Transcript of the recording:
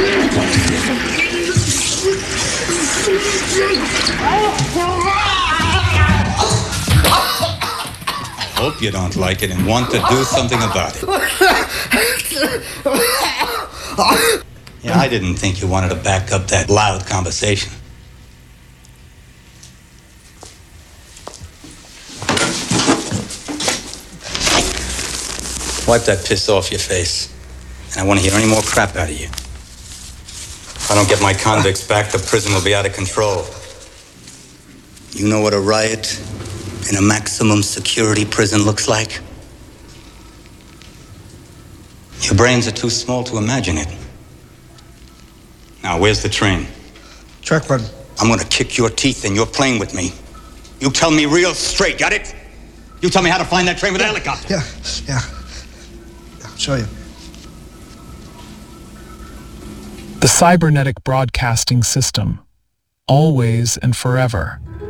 Hope you don't like it and want to do something about it. Yeah, I didn't think you wanted to back up that loud conversation. Wipe that piss off your face. And I want to hear any more crap out of you. If I don't get my convicts back, the prison will be out of control. You know what a riot in a maximum security prison looks like? Your brains are too small to imagine it. Now, where's the train? Truck run. I'm gonna kick your teeth and you're playing with me. You tell me real straight, got it? You tell me how to find that train with a helicopter. Yeah. I'll show you. The cybernetic broadcasting system, always and forever.